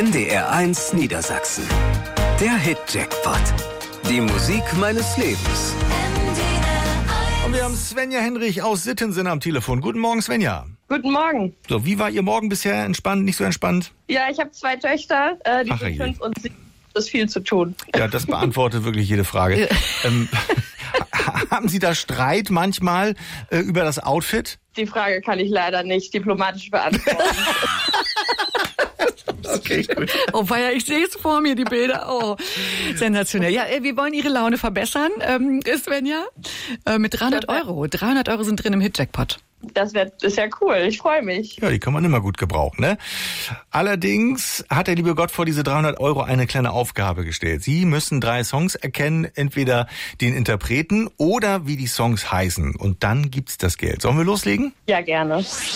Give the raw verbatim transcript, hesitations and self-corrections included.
N D R eins Niedersachsen. Der Hit-Jackpot. Die Musik meines Lebens. Und wir haben Svenja Henrich aus Sittensen am Telefon. Guten Morgen, Svenja. Guten Morgen. So, wie war Ihr Morgen bisher? Entspannt, nicht so entspannt? Ja, ich habe zwei Töchter, äh, die Ach, sind fünf und sieben. Das ist viel zu tun. Ja, das beantwortet wirklich jede Frage. ähm, haben Sie da Streit manchmal äh, über das Outfit? Die Frage kann ich leider nicht diplomatisch beantworten. Okay, gut. Oh, weia, ich sehe es vor mir, die Bilder. Oh, sensationell. Ja, wir wollen Ihre Laune verbessern, ähm, Svenja. Äh, mit dreihundert Euro. dreihundert Euro sind drin im Hit-Jackpot. Das wär, ist ja cool, ich freue mich. Ja, die kann man immer gut gebrauchen, ne? Allerdings hat der liebe Gott vor diese dreihundert Euro eine kleine Aufgabe gestellt. Sie müssen drei Songs erkennen, entweder den Interpreten oder wie die Songs heißen. Und dann gibt's das Geld. Sollen wir loslegen? Ja, gerne.